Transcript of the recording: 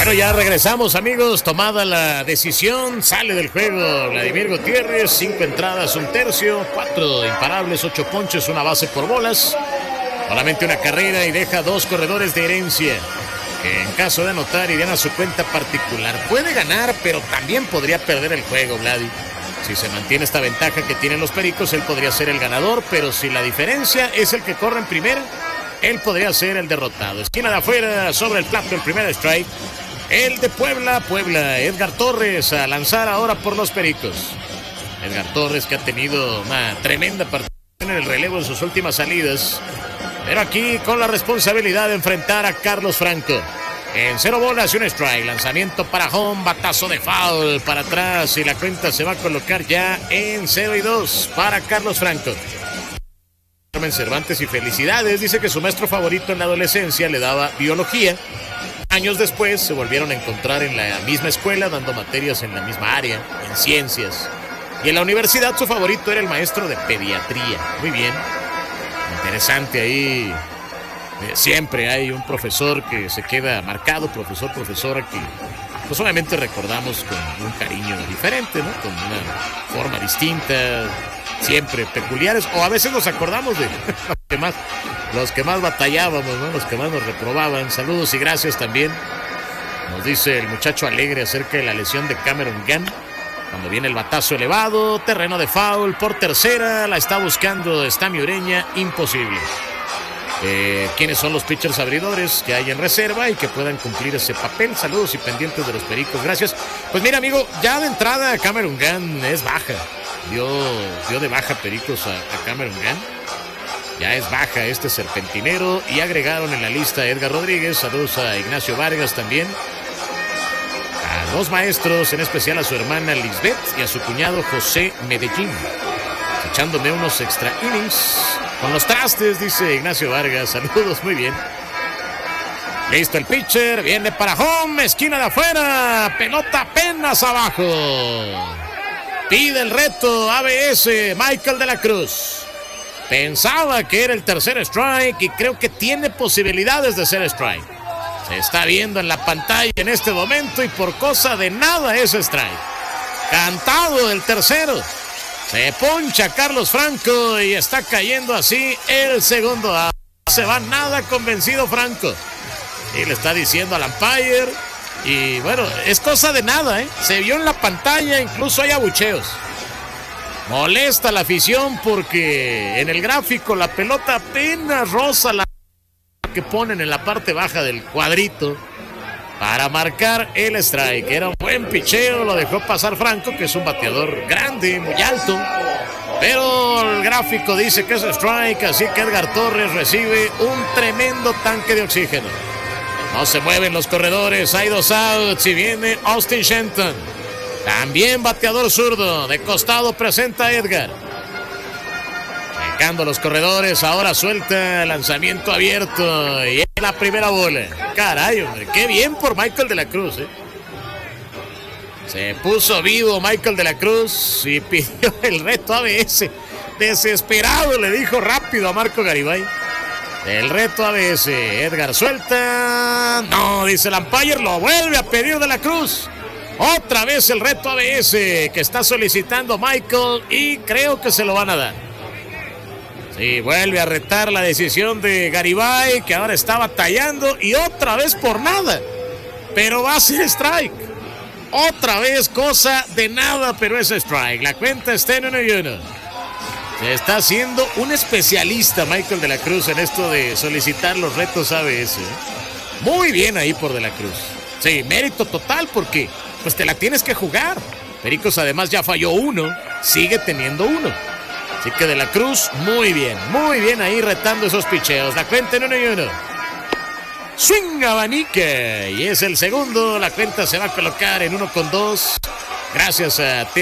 Bueno, ya regresamos, amigos. Tomada la decisión, sale del juego Vladimir Gutiérrez. 5 entradas, 1/3, 4 imparables, 8 ponches, 1 base por bolas. Solamente una carrera y deja 2 corredores de herencia, que en caso de anotar irían a su cuenta particular. Puede ganar, pero también podría perder el juego, Vladi. Si se mantiene esta ventaja que tienen los Pericos, él podría ser el ganador, pero si la diferencia es el que corre en primera, él podría ser el derrotado. Esquina de afuera, sobre el plato, el primer strike. El de Puebla, Edgar Torres a lanzar ahora por los Pericos. Edgar Torres, que ha tenido una tremenda participación en el relevo en sus últimas salidas, pero aquí con la responsabilidad de enfrentar a Carlos Franco. En 0 bolas y 1 strike, lanzamiento para home, batazo de foul para atrás y la cuenta se va a colocar ya en 0-2 para Carlos Franco. Carmen Cervantes, y felicidades, dice que su maestro favorito en la adolescencia le daba biología. Años después se volvieron a encontrar en la misma escuela, dando materias en la misma área, en ciencias. Y en la universidad su favorito era el maestro de pediatría. Muy bien, interesante ahí. Siempre hay un profesor que se queda marcado, profesora, que pues obviamente recordamos con un cariño diferente, ¿no? Con una forma distinta, siempre peculiares, o a veces nos acordamos de los que más batallábamos, ¿no? Los que más nos reprobaban. Saludos y gracias también. Nos dice el muchacho alegre acerca de la lesión de Cameron Gunn. Cuando viene el batazo elevado, terreno de foul, por tercera, la está buscando Stami Ureña, imposible. ¿Quiénes son los pitchers abridores que hay en reserva y que puedan cumplir ese papel? Saludos y pendientes de los Pericos, gracias. Pues mira, amigo, ya de entrada Cameron Gunn es baja. Dio de baja Pericos a Cameron Gunn. Ya es baja este serpentinero, y agregaron en la lista a Edgar Rodríguez. Saludos a Ignacio Vargas también. A 2 maestros, en especial a su hermana Lisbeth y a su cuñado José Medellín. Echándome unos extra innings con los trastes, dice Ignacio Vargas. Saludos, muy bien. Listo el pitcher, viene para home, esquina de afuera, pelota apenas abajo. Pide el reto ABS Michael de la Cruz. Pensaba que era el tercer strike y creo que tiene posibilidades de ser strike. Se está viendo en la pantalla en este momento y por cosa de nada es strike. Cantado el tercero. Se poncha Carlos Franco y está cayendo así el segundo out. No se va nada convencido Franco. Y le está diciendo al umpire. Y bueno, es cosa de nada, ¿eh? Se vio en la pantalla, incluso hay abucheos. Molesta la afición porque en el gráfico la pelota apenas roza la que ponen en la parte baja del cuadrito para marcar el strike. Era un buen picheo, lo dejó pasar Franco, que es un bateador grande, muy alto, pero el gráfico dice que es strike, así que Edgar Torres recibe un tremendo tanque de oxígeno. No se mueven los corredores, hay 2 outs y viene Austin Shenton, también bateador zurdo, de costado presenta a Edgar. Checando los corredores, ahora suelta, lanzamiento abierto y es la primera bola. Caray, hombre, qué bien por Michael de la Cruz, ¿eh? Se puso vivo Michael de la Cruz y pidió el reto ABS. Desesperado le dijo rápido a Marco Garibay. El reto ABS, Edgar suelta. No, dice el umpire, lo vuelve a pedir de la Cruz. Otra vez el reto ABS que está solicitando Michael y creo que se lo van a dar. Sí, vuelve a retar la decisión de Garibay, que ahora está batallando y otra vez por nada. Pero va a ser strike. Otra vez cosa de nada, pero es strike. La cuenta está en 1-1. Se está haciendo un especialista Michael de la Cruz en esto de solicitar los retos ABS. Muy bien ahí por de la Cruz. Sí, mérito total porque pues te la tienes que jugar. Pericos además ya falló 1, sigue teniendo 1. Así que de la Cruz, muy bien ahí retando esos picheos. La cuenta en 1-1. Swing abanica y es el segundo. La cuenta se va a colocar en 1-2. Gracias a